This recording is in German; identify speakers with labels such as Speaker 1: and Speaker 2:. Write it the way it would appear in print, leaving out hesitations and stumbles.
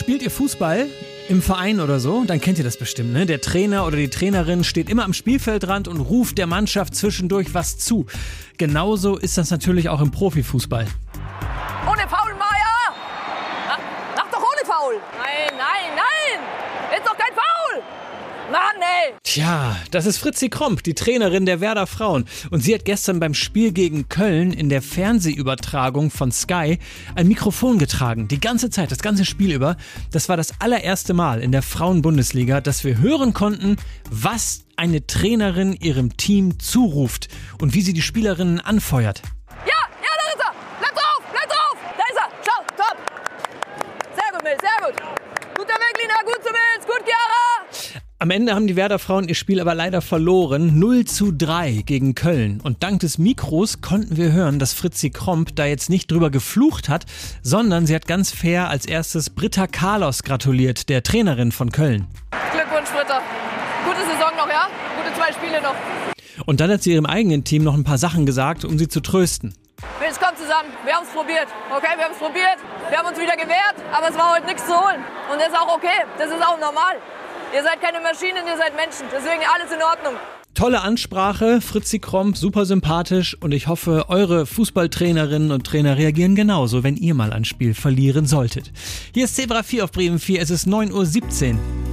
Speaker 1: Spielt ihr Fußball im Verein oder so, dann kennt ihr das bestimmt, ne? Der Trainer oder die Trainerin steht immer am Spielfeldrand und ruft der Mannschaft zwischendurch was zu. Genauso ist das natürlich auch im Profifußball.
Speaker 2: Ohne Foul, Meier! Mach doch ohne Foul! Nein! Ist doch kein Foul! Mann, ey!
Speaker 1: Tja, das ist Fritzi Kromp, die Trainerin der Werder Frauen. Und sie hat gestern beim Spiel gegen Köln in der Fernsehübertragung von Sky ein Mikrofon getragen. Die ganze Zeit, das ganze Spiel über. Das war das allererste Mal in der Frauen-Bundesliga, dass wir hören konnten, was eine Trainerin ihrem Team zuruft und wie sie die Spielerinnen anfeuert.
Speaker 2: Ja, da ist er! Bleib drauf! Da ist er! Schau, top! Sehr gut, Mills, sehr gut! Guter Weg, Lina, gut zu Mills, gut, Chiara!
Speaker 1: Am Ende haben die Werder Frauen ihr Spiel aber leider verloren, 0:3 gegen Köln. Und dank des Mikros konnten wir hören, dass Fritzi Kromp da jetzt nicht drüber geflucht hat, sondern sie hat ganz fair als erstes Britta Carlos gratuliert, der Trainerin von Köln.
Speaker 2: Glückwunsch, Britta. Gute Saison noch, ja? Gute 2 Spiele noch.
Speaker 1: Und dann hat sie ihrem eigenen Team noch ein paar Sachen gesagt, um sie zu trösten.
Speaker 2: Mills, kommt zusammen. Wir haben es probiert. Okay, wir haben es probiert. Wir haben uns wieder gewehrt, aber es war heute nichts zu holen. Und das ist auch okay. Das ist auch normal. Ihr seid keine Maschinen, ihr seid Menschen. Deswegen alles in Ordnung.
Speaker 1: Tolle Ansprache, Fritzi Kromp, super sympathisch. Und ich hoffe, eure Fußballtrainerinnen und Trainer reagieren genauso, wenn ihr mal ein Spiel verlieren solltet. Hier ist Zebra 4 auf Bremen 4, es ist 9:17 Uhr.